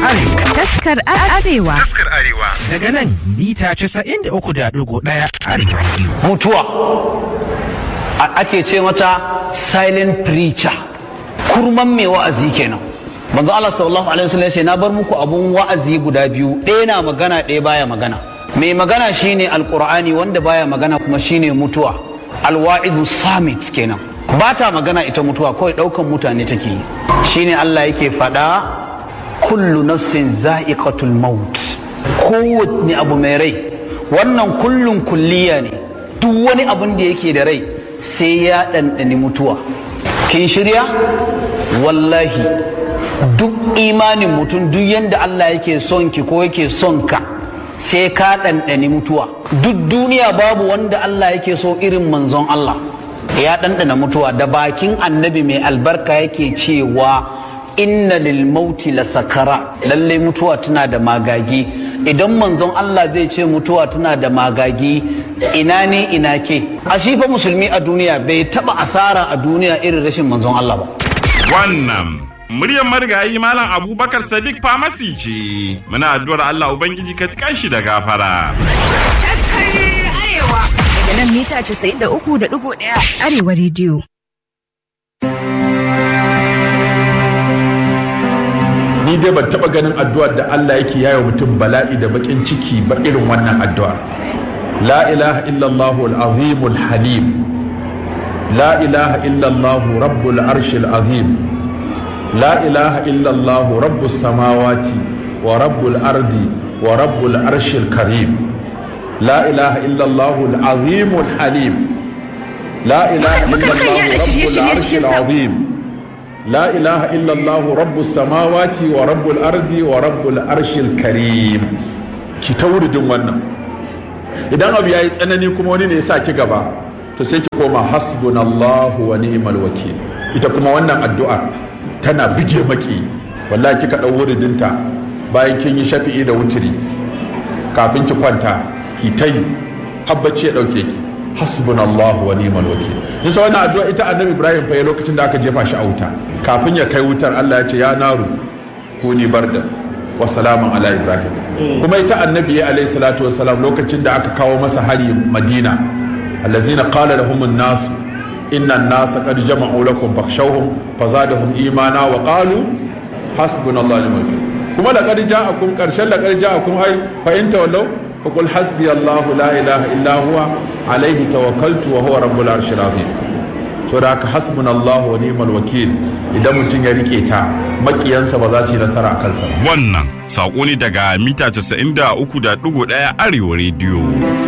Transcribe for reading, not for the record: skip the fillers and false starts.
Arewa. Taskar Arewa. Daga nan mita 93.1 Arewa. Mutuwa ake ce mata silent preacher, kurman mai wa'azi kenan. Manzo Allah sallallahu alaihi wasallam ya ce na bar muku abun wa'azi guda biyu, ɗaya na magana ɗaya baya magana. Mai magana shine alqur'ani, wanda baya magana kuma shine mutuwa. Alwa'idu samit kenan, ba ta magana ita mutuwa, kawai ɗaukan mutane take yi. Shine Allah yake faɗa kullu nafsin za'iqatul maut, kowanne abu mai rai. Wannan kullun kulliya ne, duk wani abun da yake da rai sai ya ɗanɗani mutuwa. Kin shirya? Wallahi duk imanin mutum, duk yanda Allah yake son ki ko yake son ka, sai ka ɗanɗani mutuwa. Duk duniya babu wanda Allah yake so irin manzon Allah, ya ɗanɗana mutuwa. Da bakin annabi mai albarka yake cewa inna lil mauti la sakara, lallai mutuwa tana da magagi. Idan manzon Allah zai ce mutuwa tana da magagi, ina ne ina ke? A shi fa musulmi a duniya bai taba asara a duniya irin rashin manzon Allah ba. Wannan muryar marigayi Malam Abubakar Sadiq Famasi ce. Muna addu'ar Allah Ubangiji ka tukan shi da gafara. Daga nan mita 93.1 Arewa Radio. Ni dai ban taba ganin addu'ar da Allah yake yayo mutum bala'i da bakin ciki ba irin wannan addu'a. La ilaha illallah al-azim al-halim, la ilaha illallah rabbul arshil azim, la ilaha illallah rabbus samawati wa rabbul ardi wa rabbul arshil karim, la ilaha illallah al-azim al-halim, la ilaha illallah rabbul arshil azim, لا إله إلا الله رب السماوات ورب الأرض ورب العرش الكريم. ki tauridin wannan. Idan abu yayi tsanani kuma wani ne ya sa ki gaba, to sai ki koma hasbunallahu wa ni'mal wakil. Ita kuma wannan addu'a tana bige maki. Wallahi kika dau wuridinta bayan kin yi shafi'i da wutiri, kafin ki kwanta ki tayi habbaci ya dauke ki. Hasbunallahu wa ni'mal wakil. Nisa wannan addu'a ita Annabi Ibrahim fa lokacin da aka jefa shi a wuta, kafin ya kai wutar Allah ya ce ya naru kuni barda wa salamun ala Ibrahim. Kuma ita Annabi alayhi salatu wassalam lokacin da aka kawo masa hari Madina, allazina qala lahum an-nas inna an-nasa qad jama'u lakum fakhshawhum fazadahum imana wa qalu hasbunallahu wa ni'mal wakil. Kuma laqad ja'akum ay fa in tawallaw فقل حسبي الله لا إله إلا هو عليه توكلت وهو رب العرش العظيم. saboda hasbuna Allah wa ni'mal wakil, idan mutum ya rike ta makiyansa ba za su yi nasara a kansa. Wannan saƙo ne daga mita 93.1 Arewa Radio.